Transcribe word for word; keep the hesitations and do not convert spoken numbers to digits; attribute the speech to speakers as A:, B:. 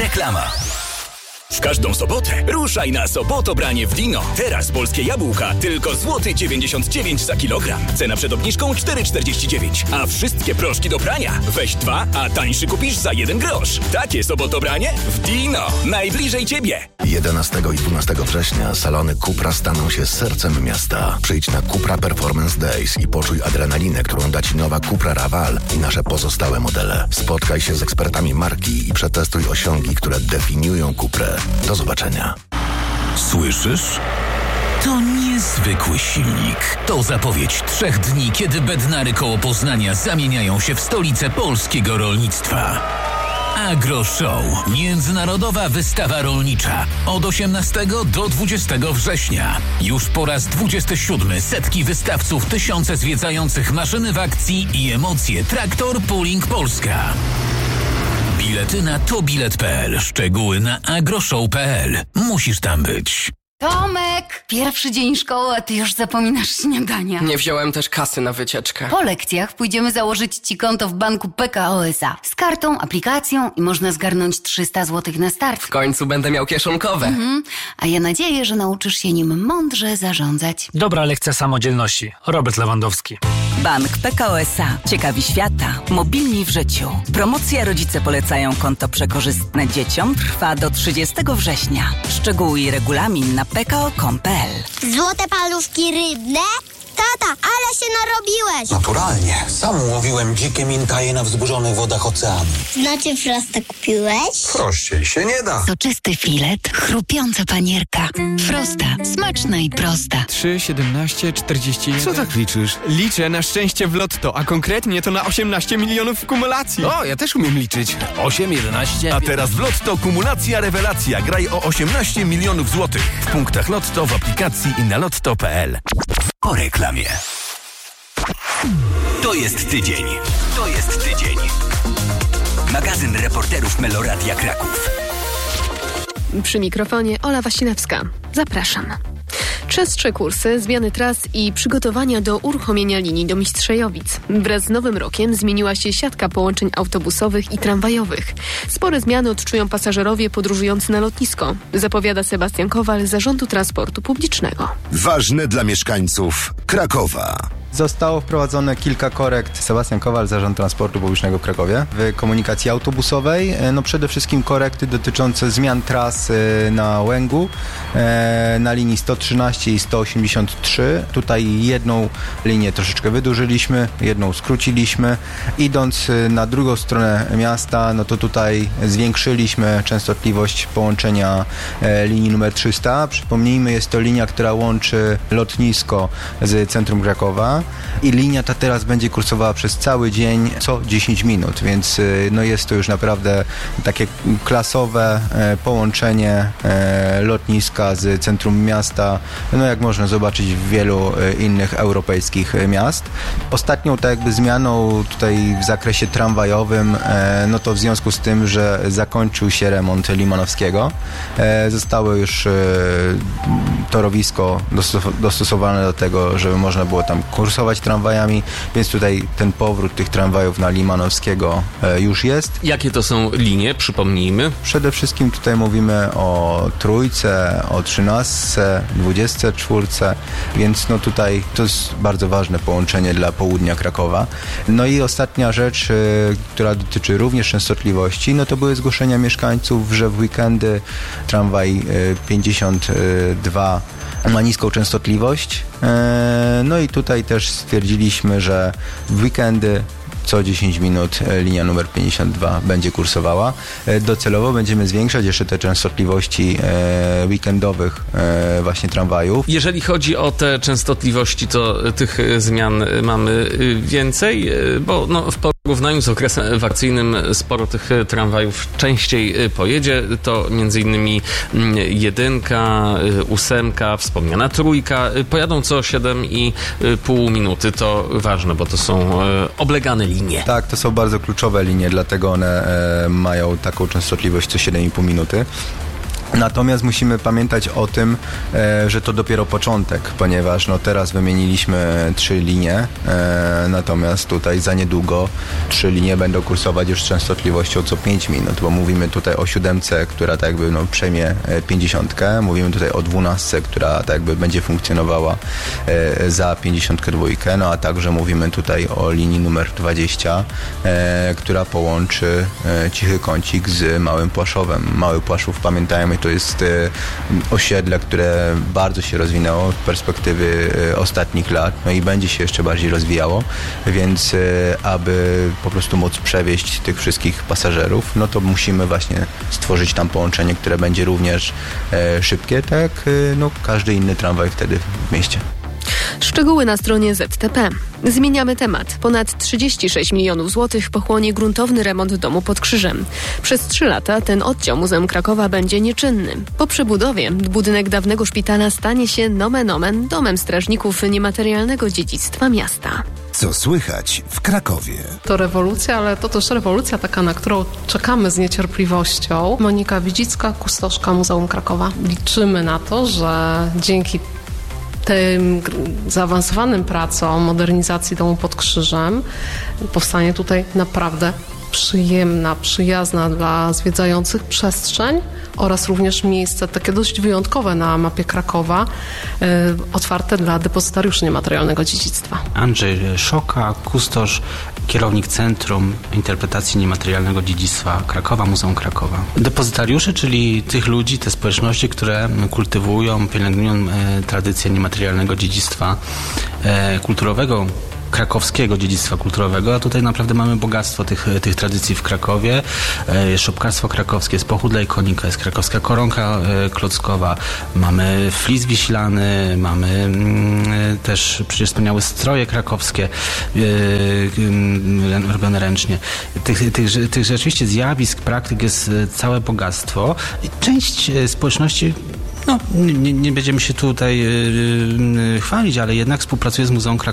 A: Reklama. W każdą sobotę ruszaj na Sobotobranie w Dino. Teraz polskie jabłka tylko złoty dziewięćdziesiąt dziewięć za kilogram. Cena przed obniżką cztery czterdzieści dziewięć. A wszystkie proszki do prania weź dwa, a tańszy kupisz za jeden grosz. Takie Sobotobranie w Dino. Najbliżej Ciebie.
B: jedenastego i dwunastego września salony Cupra staną się sercem miasta. Przyjdź na Cupra Performance Days i poczuj adrenalinę, którą da Ci nowa Cupra Raval i nasze pozostałe modele. Spotkaj się z ekspertami marki i przetestuj osiągi, które definiują Cuprę. Do zobaczenia.
C: Słyszysz? To niezwykły silnik. To zapowiedź trzech dni, kiedy Bednary koło Poznania zamieniają się w stolicę polskiego rolnictwa. AgroShow. Międzynarodowa wystawa rolnicza. Od osiemnastego do dwudziestego września. Już po raz dwudziesty siódmy setki wystawców, tysiące zwiedzających maszyny w akcji i emocje. Traktor Pooling Polska. Bilety na tobilet kropka p l. Szczegóły na agroshow kropka p l. Musisz tam być.
D: Tomek! Pierwszy dzień szkoły, a ty już zapominasz śniadania.
E: Nie wziąłem też kasy na wycieczkę.
D: Po lekcjach pójdziemy założyć ci konto w banku P K O S A. Z kartą, aplikacją i można zgarnąć trzysta złotych na start.
E: W końcu będę miał kieszonkowe.
D: Mhm. A ja nadzieję, że nauczysz się nim mądrze zarządzać.
F: Dobra lekcja samodzielności. Robert Lewandowski.
G: Bank P K O S A. Ciekawi świata. Mobilni w życiu. Promocja Rodzice polecają konto przekorzystne dzieciom trwa do trzydziestego września. Szczegóły i regulamin na p k o kropka com kropka p l.
H: Złote paluszki rybne? Tata, ale się narobiłeś!
I: Naturalnie. Sam łowiłem dzikie mintaje na wzburzonych wodach oceanu.
H: Znaczy Frosta kupiłeś?
I: Prościej się nie da.
D: Soczysty filet, chrupiąca panierka. Frosta, smaczna i prosta.
J: trzy, siedemnaście, czterdzieści jeden.
K: Co tak liczysz?
J: Liczę na szczęście w lotto, a konkretnie to na osiemnaście milionów w kumulacji.
K: O, ja też umiem liczyć. osiem, jedenaście...
L: A teraz w Lotto kumulacja rewelacja. Graj o osiemnaście milionów złotych. W punktach Lotto, w aplikacji i na lotto kropka p l.
A: Po reklamie. To jest tydzień. To jest tydzień. Magazyn reporterów Meloradia Kraków.
M: Przy mikrofonie Ola Wasilewska. Zapraszam. Częstsze kursy, zmiany tras i przygotowania do uruchomienia linii do Mistrzejowic. Wraz z Nowym Rokiem zmieniła się siatka połączeń autobusowych i tramwajowych. Spore zmiany odczują pasażerowie podróżujący na lotnisko, zapowiada Sebastian Kowal z Zarządu Transportu Publicznego.
N: Ważne dla mieszkańców Krakowa.
O: Zostało wprowadzone kilka korekt. Sebastian Kowal, Zarząd Transportu Publicznego w Krakowie. W komunikacji autobusowej, no przede wszystkim korekty dotyczące zmian tras na Łęgu, na linii sto trzynaście i sto osiemdziesiąt trzy. Tutaj jedną linię troszeczkę wydłużyliśmy, jedną skróciliśmy. Idąc na drugą stronę miasta, no to tutaj zwiększyliśmy częstotliwość połączenia linii numer trzysta. Przypomnijmy, jest to linia, która łączy lotnisko z centrum Krakowa. I linia ta teraz będzie kursowała przez cały dzień co dziesięć minut, więc no jest to już naprawdę takie klasowe połączenie lotniska z centrum miasta, no jak można zobaczyć w wielu innych europejskich miast. Ostatnią tak jakby zmianą tutaj w zakresie tramwajowym, no to w związku z tym, że zakończył się remont Limanowskiego, zostało już torowisko dostosowane do tego, żeby można było tam kursować tramwajami, więc tutaj ten powrót tych tramwajów na Limanowskiego już jest.
P: Jakie to są linie? Przypomnijmy.
O: Przede wszystkim tutaj mówimy o trójce, o trzynastce, dwudziestce czwórce, więc no tutaj to jest bardzo ważne połączenie dla południa Krakowa. No i ostatnia rzecz, która dotyczy również częstotliwości, no to były zgłoszenia mieszkańców, że w weekendy tramwaj pięćdziesiąt dwa ma niską częstotliwość. No i tutaj też stwierdziliśmy, że w weekendy co dziesięć minut linia numer pięćdziesiąt dwa będzie kursowała. Docelowo będziemy zwiększać jeszcze te częstotliwości weekendowych właśnie tramwajów.
P: Jeżeli chodzi o te częstotliwości, to tych zmian mamy więcej, bo no, w porównaniu z okresem wakacyjnym sporo tych tramwajów częściej pojedzie. To między innymi jedynka, ósemka, wspomniana trójka. Pojadą co siedem i pół minuty. To ważne, bo to są oblegane linie.
O: Tak, to są bardzo kluczowe linie, dlatego one e, mają taką częstotliwość co siedem i pół minuty. Natomiast musimy pamiętać o tym, e, że to dopiero początek, ponieważ no, teraz wymieniliśmy trzy linie, e, natomiast tutaj za niedługo trzy linie będą kursować już z częstotliwością co pięć minut, bo mówimy tutaj o siódemce, która tak jakby no, przejmie pięćdziesiątkę, mówimy tutaj o dwunastce, która tak jakby będzie funkcjonowała e, za pięćdziesiątkę dwójkę, no a także mówimy tutaj o linii numer dwadzieścia, e, która połączy e, Cichy Kącik z Małym Płaszowem. Mały Płaszów, pamiętajmy, to jest e, osiedle, które bardzo się rozwinęło w perspektywy e, ostatnich lat, no i będzie się jeszcze bardziej rozwijało, więc e, aby po prostu móc przewieźć tych wszystkich pasażerów, no to musimy właśnie stworzyć tam połączenie, które będzie również e, szybkie, tak jak e, no, każdy inny tramwaj wtedy w mieście.
M: Szczegóły na stronie Z T P. Zmieniamy temat. Ponad trzydzieści sześć milionów złotych pochłonie gruntowny remont domu pod Krzyżem. Przez trzy lata ten oddział Muzeum Krakowa będzie nieczynny. Po przebudowie budynek dawnego szpitala stanie się nomen omen domem strażników niematerialnego dziedzictwa miasta.
N: Co słychać w Krakowie?
Q: To rewolucja, ale to też rewolucja taka, na którą czekamy z niecierpliwością. Monika Widzicka, kustoszka Muzeum Krakowa. Liczymy na to, że dzięki tym zaawansowanym pracom modernizacji domu pod Krzyżem powstanie tutaj naprawdę przyjemna, przyjazna dla zwiedzających przestrzeń oraz również miejsce takie dość wyjątkowe na mapie Krakowa, y, otwarte dla depozytariuszy niematerialnego dziedzictwa.
R: Andrzej Szoka, kustosz, kierownik Centrum Interpretacji Niematerialnego Dziedzictwa Krakowa, Muzeum Krakowa. Depozytariusze, czyli tych ludzi, te społeczności, które kultywują, pielęgnują e, tradycję niematerialnego dziedzictwa e, kulturowego, krakowskiego dziedzictwa kulturowego, a tutaj naprawdę mamy bogactwo tych, tych tradycji w Krakowie. Jest szopkarstwo krakowskie, jest pochód dla ikonika, jest krakowska koronka klockowa, mamy flis wiślany, mamy mm, też przecież wspaniałe stroje krakowskie yy, robione ręcznie. Tych, tych, tych rzeczywiście zjawisk, praktyk jest całe bogactwo. Część społeczności No, nie, nie będziemy się tutaj yy, chwalić, ale jednak współpracuje z Muzeum Krakowa.